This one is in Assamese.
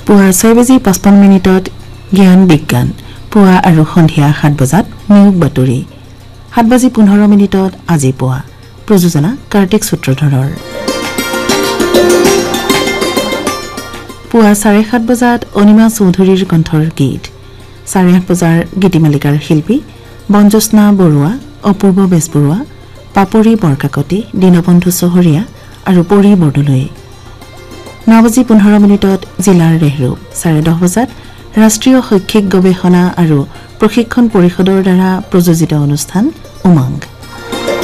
পুৱা 6:55 জ্ঞান বিজ্ঞান পুৱা আৰু সন্ধিয়া 7 বজাত নিয়োগ বাতৰি 7:15 আজি পুৱা প্ৰযোজনা কাৰ্তিক সূত্ৰধৰৰ পুৱা 7:30 বজাত অনিমা চৌধুৰীৰ কণ্ঠৰ গীত 8:30 বজাৰ গীতিমালিকাৰ শিল্পী বনজোৎস্না বৰুৱা অপূৰ্ব বেজবৰুৱা পাপৰি বৰকাকতি দীনবন্ধু চহৰীয়া আৰু পৰি বৰদলৈ 9:15 জিলাৰ ৰেহৰু 10:30 বজাত ৰাষ্ট্ৰীয় শৈক্ষিক গৱেষণা আৰু প্ৰশিক্ষণ পৰিষদৰ দ্বাৰা প্ৰযোজিত অনুষ্ঠান উমংগ